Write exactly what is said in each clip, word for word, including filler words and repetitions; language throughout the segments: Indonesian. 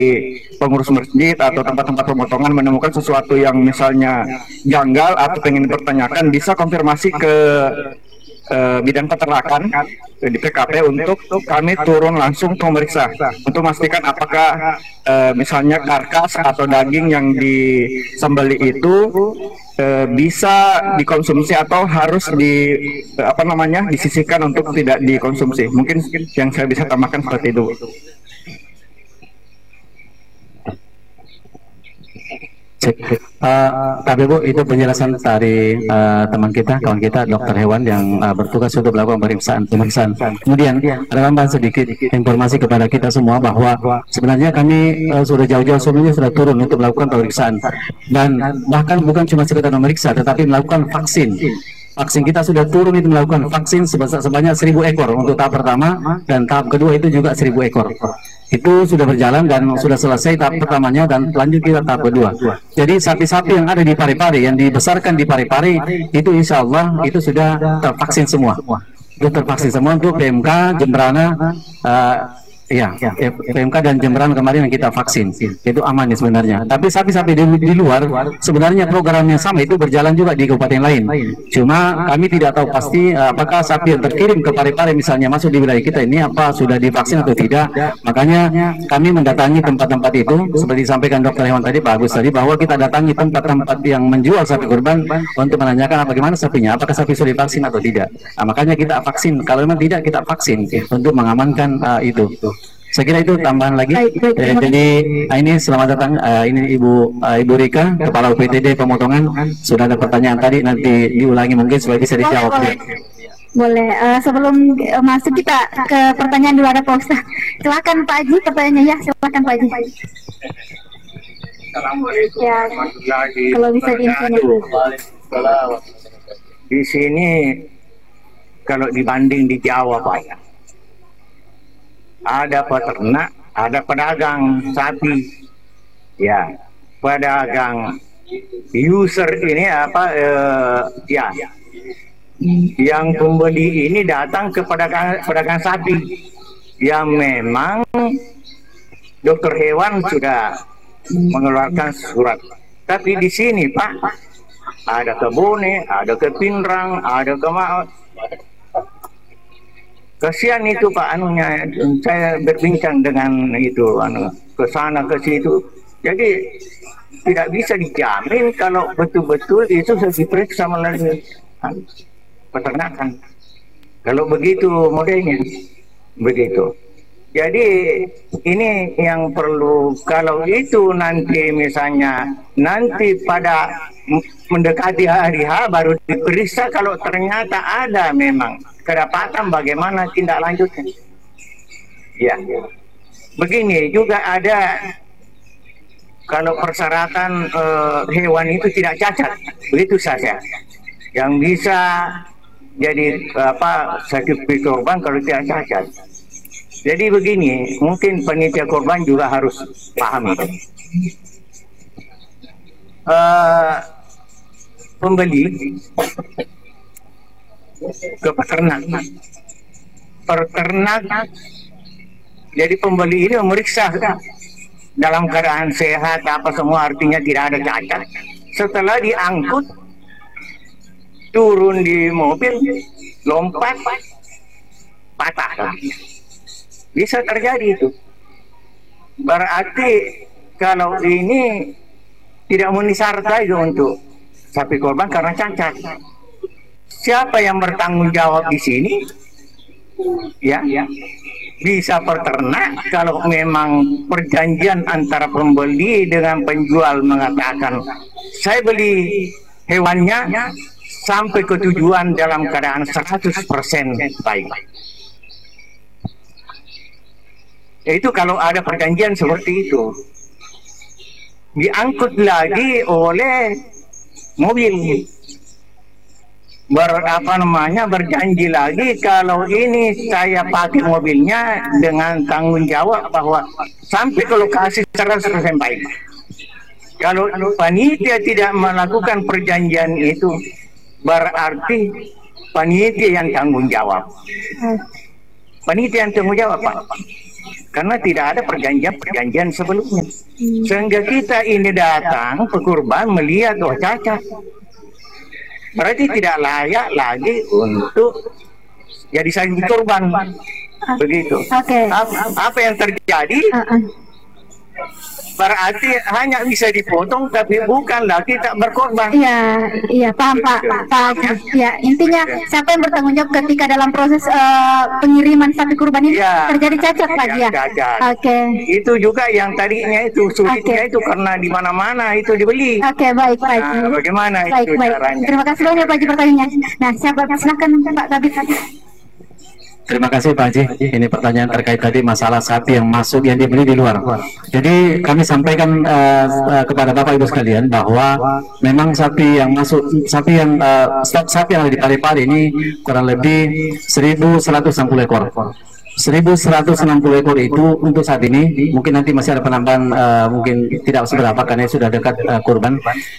pengurus masjid atau tempat-tempat pemotongan menemukan sesuatu yang misalnya janggal atau pengen dipertanyakan, bisa konfirmasi ke uh, bidang peternakan di P K P untuk kami turun langsung memeriksa untuk memastikan apakah uh, misalnya karkas atau daging yang disembeli itu uh, bisa dikonsumsi atau harus di uh, apa namanya disisihkan untuk tidak dikonsumsi. Mungkin yang saya bisa tambahkan seperti itu. Uh, tapi Bu, itu penjelasan dari uh, teman kita, kawan kita, dokter hewan yang uh, bertugas untuk melakukan pemeriksaan. pemeriksaan. Kemudian ada tambahan sedikit informasi kepada kita semua bahwa sebenarnya kami uh, sudah jauh-jauh sebelumnya sudah turun untuk melakukan pemeriksaan, dan bahkan bukan cuma sekedar memeriksa, tetapi melakukan vaksin. Vaksin kita sudah turun itu melakukan vaksin sebesar sebanyak seribu ekor untuk tahap pertama, dan tahap kedua itu juga seribu ekor. Itu sudah berjalan dan sudah selesai tahap pertamanya, dan lanjut kita tahap kedua. Jadi sapi-sapi yang ada di Parepare, yang dibesarkan di Parepare, itu insya Allah itu sudah tervaksin semua. Itu tervaksin semua untuk P M K, Jemberana, uh, ya, P M K dan Jemberana kemarin yang kita vaksin. Itu aman ya sebenarnya. Tapi sapi-sapi di, di luar, sebenarnya programnya sama, itu berjalan juga di kabupaten lain. Cuma kami tidak tahu pasti uh, apakah sapi yang terkirim ke Parepare misalnya masuk di wilayah kita ini apa sudah divaksin atau tidak. Makanya kami mendatangi tempat-tempat itu seperti disampaikan dokter hewan tadi, Pak Agus tadi, bahwa kita datangi tempat-tempat yang menjual sapi kurban untuk menanyakan bagaimana sapinya, apakah sapi sudah divaksin atau tidak. Nah, makanya kita vaksin. Kalau memang tidak, kita vaksin untuk mengamankan uh, itu. Saya kira itu tambahan lagi. Eh, jadi nah ini selamat datang. Uh, ini Ibu uh, Ibu Rika, Kepala U P T D Pemotongan. Sudah ada pertanyaan tadi, nanti diulangi mungkin supaya bisa dijawab. Boleh, boleh. Uh, sebelum uh, masuk kita ke pertanyaan dulu ada Pak Ustaz. Silakan Pak Haji pertanyaannya ya. Silakan Pak Haji. Assalamualaikum ya, warahmatullahi kalau bisa diinfokan. Di sini kalau dibanding di Jawa Pak ya, ada peternak, ada pedagang sapi, ya, pedagang user ini apa, eh, ya, yang pembeli ini datang ke pedagang pedagang sapi, yang memang dokter hewan sudah mengeluarkan surat. Tapi di sini Pak, ada ke Bone, ada ke Pindrang, ada ke Ma. Kasihan itu Pak anunya, saya berbincang dengan itu anu ke sana ke situ. Jadi tidak bisa dijamin kalau betul-betul itu sudah diperiksa melalui peternakan. Kalau begitu modelnya begitu. Jadi ini yang perlu, kalau itu nanti misalnya nanti pada mendekati hari H baru diperiksa, kalau ternyata ada memang kedapatan bagaimana tindak lanjutnya. Ya, begini juga ada, kalau persyaratan eh, hewan itu tidak cacat, begitu saja. Yang bisa jadi apa sertifikat korban kalau tidak cacat. Jadi begini, mungkin panitia korban juga harus pahami. Uh, pembeli ke peternak, peternak, jadi pembeli ini memeriksa dalam keadaan sehat apa semua, artinya tidak ada cacat. Setelah diangkut, turun di mobil, lompat, patah. Bisa terjadi itu. Berarti kalau ini tidak memenuhi syarat lagi untuk sapi korban karena cacat. Siapa yang bertanggung jawab di sini? Ya, bisa peternak kalau memang perjanjian antara pembeli dengan penjual mengatakan saya beli hewannya sampai ke tujuan dalam keadaan seratus persen baik. Itu kalau ada perjanjian seperti itu, diangkut lagi oleh mobil, ber apa namanya berjanji lagi kalau ini saya pakai mobilnya dengan tanggung jawab bahwa sampai ke lokasi seratus persen baik. Kalau panitia tidak melakukan perjanjian itu, berarti panitia yang tanggung jawab. Panitia yang tanggung jawab Pak. karena tidak ada perjanjian-perjanjian sebelumnya. Sehingga kita ini datang pekurban melihat oh cacat, berarti tidak layak lagi untuk jadi saksi kurban. Begitu. Oke. Apa, apa yang terjadi? Uh-uh. Berarti hanya bisa dipotong, tapi bukanlah kita berkorban. Iya, iya paham Pak, Pak, Pak Agus. Ya, intinya siapa yang bertanggung jawab ketika dalam proses uh, pengiriman sapi kurban ini Ya, terjadi cacat Pak ya, ya? cacat. Oke. Itu juga yang tadinya itu sulitnya Oke. itu karena di mana-mana itu dibeli. Oke, baik, baik. Nah, bagaimana Baik, itu baik. caranya? Terima kasih banyak Pak Haji pertanyaannya. Nah, siapa silakan Pak Kabit. Terima kasih Pak Haji. Ini pertanyaan terkait tadi masalah sapi yang masuk yang dibeli di luar. Jadi kami sampaikan uh, uh, kepada Bapak Ibu sekalian bahwa memang sapi yang masuk, sapi yang uh, stok sapi yang ada di Parepare ini kurang lebih seribu seratus enam puluh ekor. seribu seratus enam puluh ekor itu untuk saat ini, mungkin nanti masih ada penambahan, uh, mungkin tidak seberapa karena sudah dekat uh, kurban.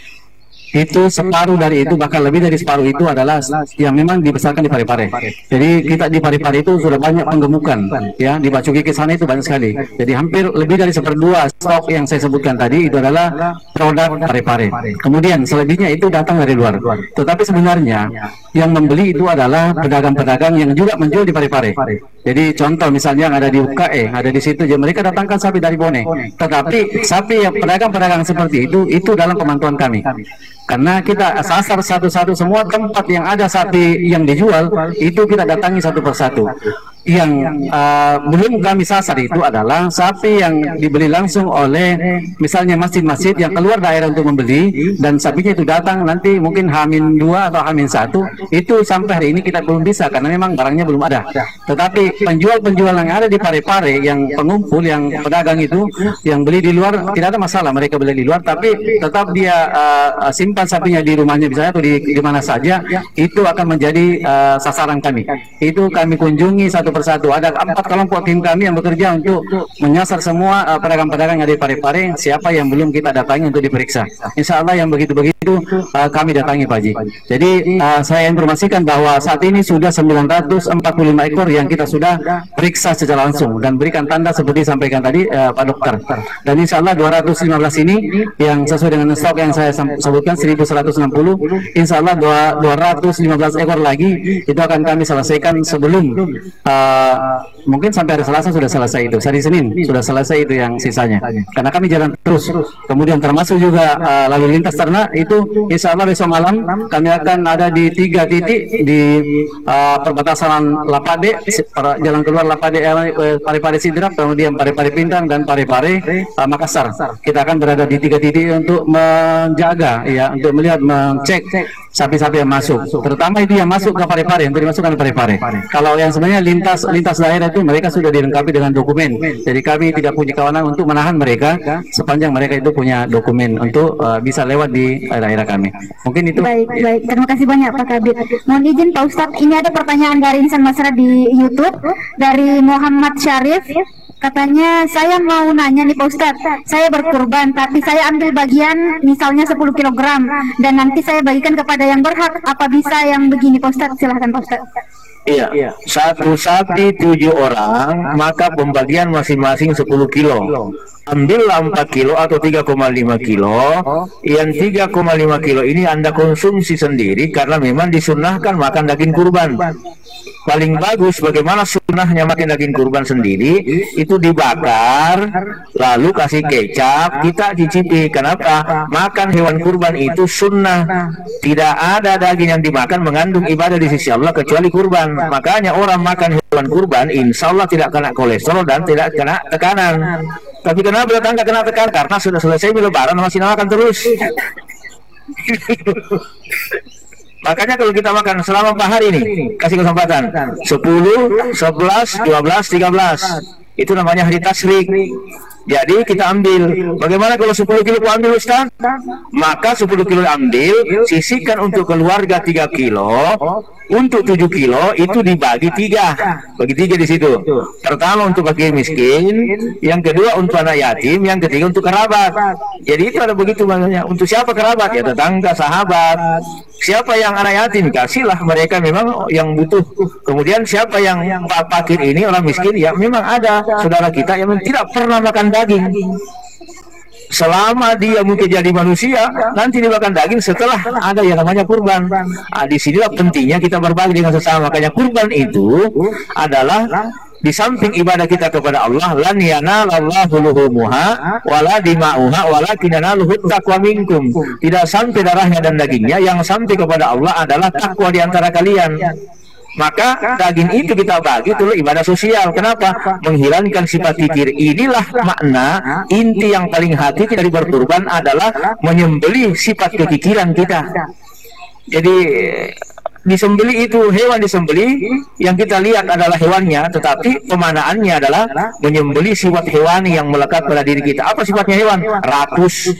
Itu separuh dari itu, bahkan lebih dari separuh itu adalah yang memang dibesarkan di Parepare. Jadi kita di Parepare itu sudah banyak penggemukan, ya di Bacuki ke sana itu banyak sekali. Jadi hampir lebih dari seperdua stok yang saya sebutkan tadi itu adalah produk Parepare. Kemudian selebihnya itu datang dari luar. Tetapi sebenarnya yang membeli itu adalah pedagang-pedagang yang juga menjual di Parepare. Jadi contoh misalnya yang ada di U K E, ada di situ, jadi mereka datangkan sapi dari Bone. Tetapi sapi yang pedagang-pedagang seperti itu itu dalam pemantauan kami. Karena kita sasar satu-satu semua tempat yang ada sapi yang dijual itu kita datangi satu persatu. Yang uh, belum kami sasar itu adalah sapi yang dibeli langsung oleh misalnya masjid-masjid yang keluar daerah untuk membeli, dan sapinya itu datang nanti mungkin Hamin dua atau Hamin satu, itu sampai hari ini kita belum bisa karena memang barangnya belum ada. Tetapi penjual-penjual yang ada di Parepare, yang pengumpul, yang pedagang itu yang beli di luar tidak ada masalah, mereka beli di luar, tapi tetap dia uh, simpan sapinya di rumahnya misalnya atau di, di mana saja, itu akan menjadi uh, sasaran kami. Itu kami kunjungi satu persatu. Ada empat kelompok tim kami yang bekerja untuk menyasar semua pedagang-pedagang uh, yang ada di Parepare, siapa yang belum kita datangi untuk diperiksa. Insya Allah yang begitu-begitu uh, kami datangi Pak Haji. Jadi uh, saya informasikan bahwa saat ini sudah sembilan ratus empat puluh lima ekor yang kita sudah periksa secara langsung dan berikan tanda seperti disampaikan tadi uh, Pak Dokter. Dan insya Allah dua ratus lima belas ini yang sesuai dengan stok yang saya sebutkan seribu seratus enam puluh, insya Allah dua ratus lima belas ekor lagi itu akan kami selesaikan sebelum uh, mungkin sampai hari Selasa sudah selesai itu, hari Senin sudah selesai itu yang sisanya, karena kami jalan terus. Kemudian termasuk juga uh, lalu lintas ternak itu insya Allah besok malam kami akan ada di tiga titik di uh, perbatasan Lapade, jalan keluar Lapade, eh, Parepare Sidrap, kemudian Parepare Pintang dan Parepare uh, Makassar. Kita akan berada di tiga titik untuk menjaga, ya, untuk melihat, mengecek sapi-sapi yang masuk, terutama itu yang masuk ke Parepare, yang dimasukkan ke Parepare. Kalau yang sebenarnya lintas lintas daerah itu mereka sudah dilengkapi dengan dokumen, jadi kami tidak punya kewenangan untuk menahan mereka sepanjang mereka itu punya dokumen untuk uh, bisa lewat di daerah kami. Mungkin itu. Baik, baik. Terima kasih banyak Pak Kabit. Mohon izin Pak Ustadz, ini ada pertanyaan dari insan masyarakat di YouTube dari Muhammad Syarif. Katanya, saya mau nanya nih Pak Ustadz, saya berkurban tapi saya ambil bagian misalnya sepuluh kilogram dan nanti saya bagikan kepada yang berhak, apa bisa yang begini Pak Ustadz? Silahkan Pak Ustadz. Iya, satu sapi tujuh orang, maka pembagian masing-masing sepuluh kilo. Ambillah empat kilo atau tiga koma lima kilo. Yang tiga koma lima kilo ini Anda konsumsi sendiri karena memang disunnahkan makan daging kurban. Paling bagus bagaimana sunnahnya makan daging kurban sendiri, itu dibakar lalu kasih kecap, kita cicipi. Kenapa? Makan hewan kurban itu sunnah. Tidak ada daging yang dimakan mengandung ibadah di sisi Allah kecuali kurban. Makanya orang makan hewan kurban insya Allah tidak kena kolesterol dan tidak kena tekanan. Tapi kenapa datang kena tekanan? Karena sudah selesai lebaran masih makan terus. Makanya kalau kita makan selama empat hari ini, kasih kesempatan sepuluh, sebelas, dua belas, tiga belas, itu namanya hari tasyrik. Jadi kita ambil. Bagaimana kalau sepuluh kilo ambil Ustaz? Maka sepuluh kilo ambil, sisihkan untuk keluarga tiga kilo. Untuk tujuh kilo itu dibagi tiga, bagi tiga di situ. Pertama untuk fakir miskin, yang kedua untuk anak yatim, yang ketiga untuk kerabat. Jadi itu ada begitu makanya. Untuk siapa kerabat? Ya tetangga, sahabat. Siapa yang anak yatim, kasihlah mereka memang yang butuh. Kemudian siapa yang fakir ini, orang miskin, ya memang ada saudara kita yang tidak pernah makan daging. Selama dia mungkin jadi manusia, nanti dimakan daging setelah ada yang namanya kurban. Nah, disinilah pentingnya kita berbagi dengan sesama. Makanya kurban itu adalah di samping ibadah kita kepada Allah, lan yanalallahu luhumuha wala dima'uha walakin yanaluhu taqwa minkum. Tidak sampai darahnya dan dagingnya, yang sampai kepada Allah adalah takwa di antara kalian. Maka daging itu kita bagi dulu ibadah sosial. Kenapa? Menghilangkan sifat kikir. Inilah makna inti yang paling hati dari berkurban adalah menyembelih sifat kekikiran kita. Jadi disembelih itu, hewan disembelih yang kita lihat adalah hewannya, tetapi pemanaannya adalah menyembelih sifat hewani yang melekat pada diri kita. Apa sifatnya hewan? Rakus.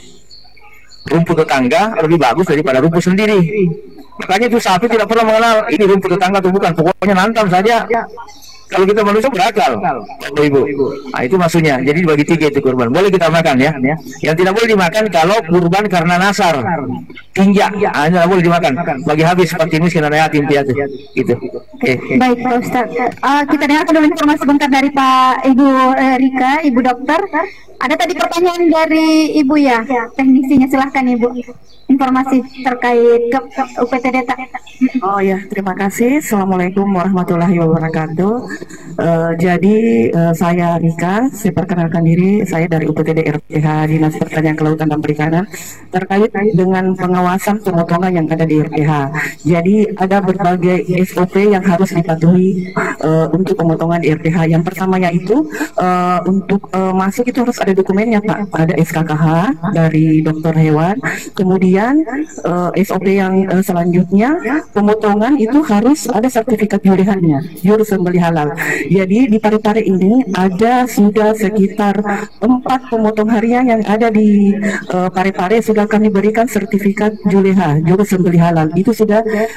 Rumput tetangga lebih bagus daripada rumput sendiri. Makanya itu sapi tidak pernah mengenal ini rumput tetangga atau bukan, pokoknya nantam saja. Kalau kita manusia berakal, Bapak Ibu. Nah, itu maksudnya. Jadi dibagi tiga itu kurban. Boleh kita makan ya. Yang tidak boleh dimakan kalau kurban karena nasar, tinja, nah, tidak boleh dimakan. Bagi habis seperti miskin dan yatim piatu. Itu. Oke. Baik Pak Ustadz. Uh, kita dengarkan dulu informasi sebentar dari Pak Ibu uh, Rika, Ibu Dokter. Ada tadi pertanyaan dari Ibu ya, teknisinya, silahkan Ibu. Informasi terkait ke U P T D. Oh ya, terima kasih. Assalamualaikum warahmatullahi wabarakatuh. Uh, jadi uh, saya Rika, saya perkenalkan diri, saya dari U P T D R P H Dinas Pertanian Kelautan dan Perikanan terkait dengan pengawasan pemotongan yang ada di R P H. Jadi ada berbagai S O P yang harus dipatuhi uh, untuk pemotongan di R P H. Yang pertama yaitu uh, untuk uh, masuk itu harus ada dokumennya Pak, ada S K K H dari dokter hewan. Kemudian uh, S O P yang uh, selanjutnya, pemotongan itu harus ada sertifikat julehannya, juru sembelih halal. Jadi di Parepare ini ada sudah sekitar empat pemotong harian yang ada di uh, Parepare sudah kami berikan sertifikat juleha, juru sembelih halal. Itu sudah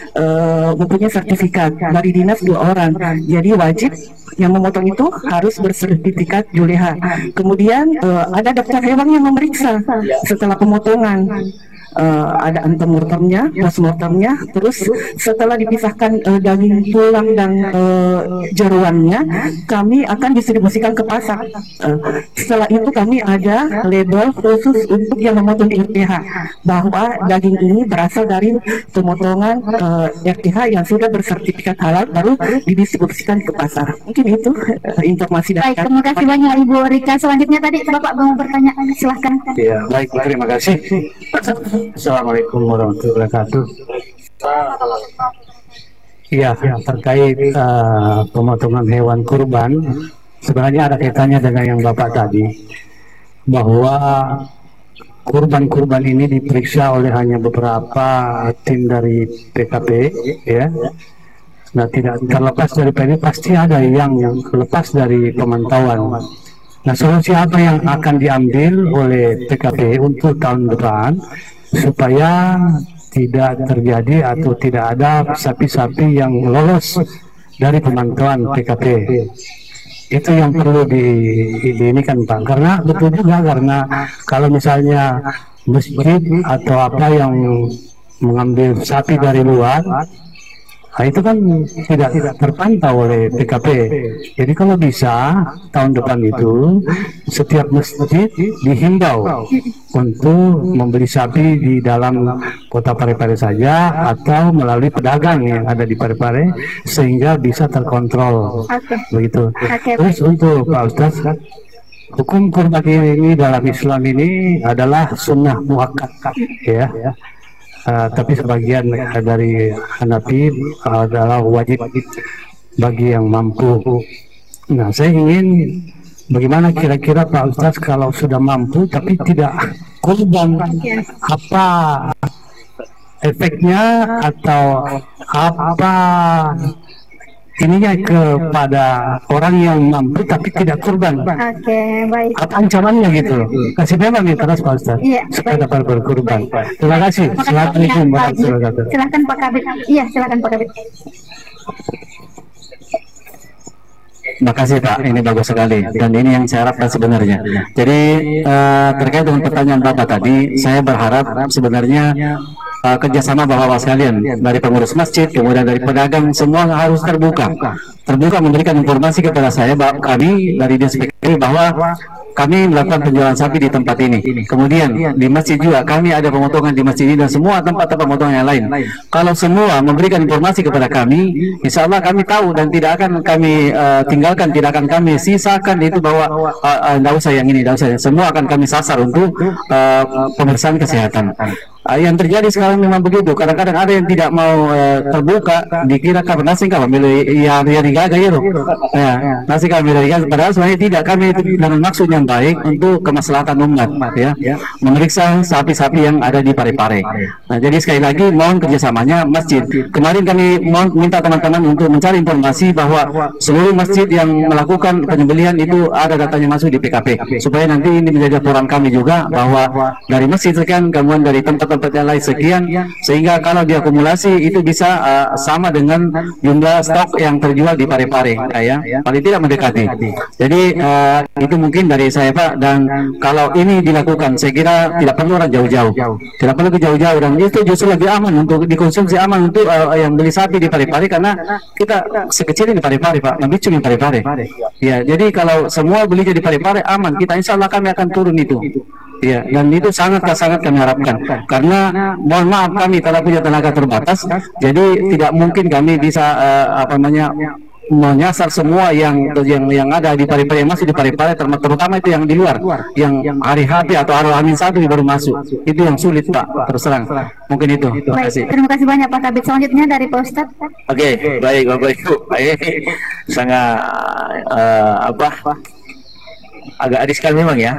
uh, mempunyai sertifikat dari dinas dua orang. Jadi wajib yang memotong itu harus bersertifikat juleha. Kemudian uh, ada dokter hewan yang memeriksa setelah pemotongan. Uh, ada antemortemnya, postmortemnya, terus setelah dipisahkan uh, daging tulang dan uh, jeruannya, kami akan distribusikan ke pasar. Uh, setelah itu kami ada label khusus untuk yang memotong di R P H bahwa daging ini berasal dari pemotongan uh, R P H yang sudah bersertifikat halal, baru didistribusikan ke pasar. Mungkin itu uh, informasi dari. Baik, terima kasih banyak Ibu Rika. Selanjutnya tadi Bapak mau bertanya, silahkan. Ya, baik, terima kasih. Assalamualaikum warahmatullahi wabarakatuh. Iya, terkait uh, pemotongan hewan kurban, sebenarnya ada kaitannya dengan yang Bapak tadi, bahwa kurban-kurban ini diperiksa oleh hanya beberapa tim dari P K P, ya. Nah, tidak terlepas dari P K P, pasti ada yang yang lepas dari pemantauan. Nah, solusi apa yang akan diambil oleh P K P untuk tahun depan supaya tidak terjadi atau tidak ada sapi-sapi yang lolos dari pemantauan P K P? Itu yang perlu di, di ini kan Pak, karena betul juga, karena kalau misalnya masjid atau apa yang mengambil sapi dari luar, nah itu kan tidak tidak terpantau oleh P K P. Jadi kalau bisa tahun depan itu setiap masjid dihimbau untuk membeli sapi di dalam kota Parepare saja atau melalui pedagang yang ada di Parepare sehingga bisa terkontrol. Oke. Begitu. Oke, Terus untuk Pak Ustaz, hukum kurban ini dalam Islam ini adalah sunnah muakkad, ya. Uh, tapi sebagian uh, dari Hanafi uh, adalah wajib bagi yang mampu. Nah, saya ingin bagaimana kira-kira Pak Ustaz kalau sudah mampu tapi tidak kurban, apa efeknya atau apa ininya kepada orang yang mampu tapi tidak kurban? Oke, baik. Apa ancamannya gitu? Kasih memang nih terus Pak Ustaz, Iya, supaya baik. dapat berkurban. Terima kasih. Terima kasih Assalamualaikum banyak, Pak warahmatullahi Haji. wabarakatuh. Silakan Pak Kabit. Iya, silakan Pak Kabit. Terima kasih Pak, ini bagus sekali dan ini yang saya harapkan sebenarnya. Jadi uh, terkait dengan pertanyaan Bapak tadi, saya berharap sebenarnya uh, kerjasama bapak-bapak sekalian, dari pengurus masjid, kemudian dari pedagang, semua harus terbuka, terbuka memberikan informasi kepada saya, bahwa kami dari Dinas P K P bahwa kami melakukan penjualan sapi di tempat ini. Kemudian di masjid juga kami ada pemotongan di masjid ini dan semua tempat-tempat pemotongan yang lain. Kalau semua memberikan informasi kepada kami, insya Allah kami tahu dan tidak akan kami uh, tinggalkan, tidak akan kami sisakan itu bahwa tidak uh, uh, usah yang ini, tidak usah. Semua akan kami sasar untuk uh, pemeriksaan kesehatan. Uh, yang terjadi sekarang memang begitu. Kadang-kadang ada yang tidak mau uh, terbuka, dikira karena nasi kami milih ya ya digaga ya, ya nasi kami milih, padahal sebenarnya tidak, kami dengan maksud yang baik untuk kemaslahatan umat, ya, memeriksa sapi-sapi yang ada di Parepare. Nah, jadi sekali lagi mohon kerjasamanya masjid. Kemarin kami mohon minta teman-teman untuk mencari informasi bahwa seluruh masjid yang melakukan penyembelihan itu ada datanya masuk di P K P, supaya nanti ini menjadi laporan kami juga bahwa dari masjid sekian, kemudian dari tempat-tempat yang lain sekian, sehingga kalau diakumulasi itu bisa uh, sama dengan jumlah stok yang terjual di Parepare, ya, paling tidak mendekati. Jadi uh, itu mungkin dari saya Pak, dan kalau ini dilakukan saya kira tidak perlu orang jauh-jauh, tidak perlu ke jauh-jauh, dan itu justru lebih aman untuk dikonsumsi, aman untuk uh, yang beli sapi di Parepare, karena kita sekecil di Parepare Pak, lebih cuma di Parepare. Ya, jadi kalau semua beli di Parepare aman, kita insya Allah kami akan turun itu. Ya, dan itu sangat-sangat kami harapkan, karena mohon maaf kami telah punya tenaga terbatas, jadi tidak mungkin kami bisa uh, apa namanya menyasar semua yang yang yang ada di Parepare, yang masih di Parepare, terutama itu yang di luar, yang hari H P atau hari Amin satu baru masuk, itu yang sulit Pak, terus terang. Mungkin itu. Terima kasih. Baik, terima kasih banyak Pak Kabid. Selanjutnya dari Pak Ustadz. Oke, okay, baik Bapak Ibu, baik, sangat uh, apa agak riskan memang ya.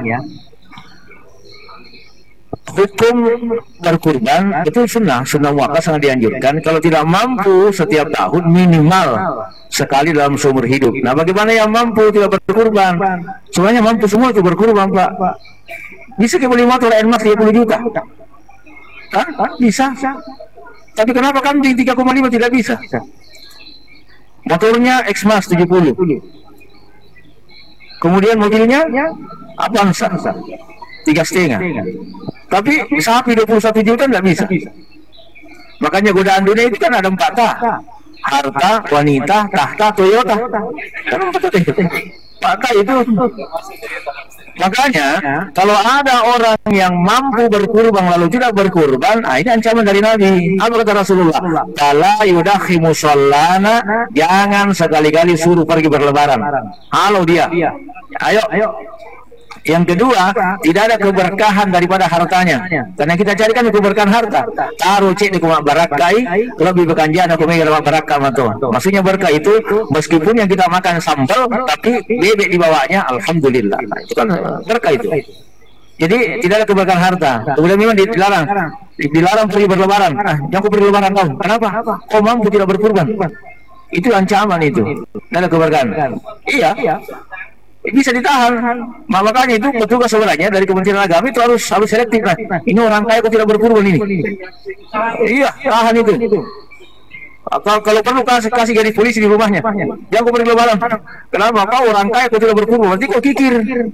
Hukum berkurban itu sunnah, sunnah muakkad, sangat dianjurkan. Kalau tidak mampu setiap tahun minimal sekali dalam seumur hidup. Nah, bagaimana yang mampu tidak berkurban? Semuanya mampu semua itu berkurban Pak. Bisa kita beli motor N-Max tiga puluh juta? Hah? Bisa. Tapi kenapa kambing tiga koma lima tidak bisa? Motornya X-Max tujuh puluh. Kemudian mobilnya Avanza tiga setengah. Tapi sapi dua puluh satu juta nggak bisa. Makanya godaan dunia itu kan ada empat tahta: harta, wanita, tahta, Toyota. Kan empat tahta itu. Makanya kalau ada orang yang mampu berkurban lalu tidak berkurban, nah ini ancaman dari Nabi. Apa kata Rasulullah? Kala yudakhi musallana, jangan sekali-kali suruh pergi berlebaran. Halo dia. Ayo, ayo. Yang kedua, tidak ada keberkahan daripada hartanya. Karena kita carikan keberkahan harta. Taruh cik di kumak barakai, lebih bekanjian aku mega lewat barakah mato. Maksudnya berkah itu meskipun yang kita makan sambal, tapi bebek di bawahnya, alhamdulillah. Nah, itu kan berkah itu. Jadi tidak ada keberkahan harta. Kemudian memang dilarang, dilarang pergi berlebaran. Ah, yang aku pergi berlebaran kau. Kenapa? Kau mampu tidak berkurban. Itu ancaman itu. Tidak ada keberkahan. Iya. Bisa ditahan. Nah, makanya itu petugas sebenarnya dari Kementerian Agama itu harus harus selektif. Nah, ini orang kaya kok tidak berkurban ini. Iya, tahan itu. Kalau, kalau perlu kasih kasih garis polisi di rumahnya. Jangan kau pergi lebaran. Kenapa? Kau orang kaya kok tidak berkurban? Berarti kau kikir.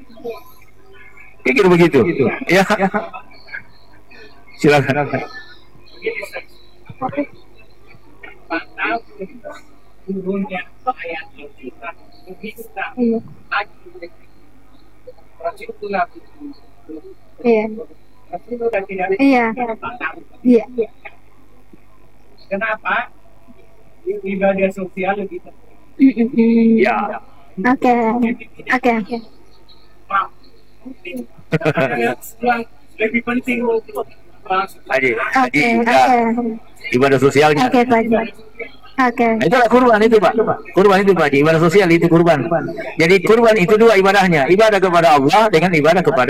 Kikir begitu. Ya. Silakan. Iya. Iya. Iya. Iya. Kenapa? Ibadah sosial lebih Ya. Oke. Oke. Oke. Lebih penting untuk Haji, Oke. Oke. ibadah sosialnya. Oke, Pak Haji. Oke. Nah, itulah kurban itu Pak. Kurban itu Pak, ibadah sosial itu kurban. Jadi kurban itu dua ibadahnya, ibadah kepada Allah dengan ibadah kepada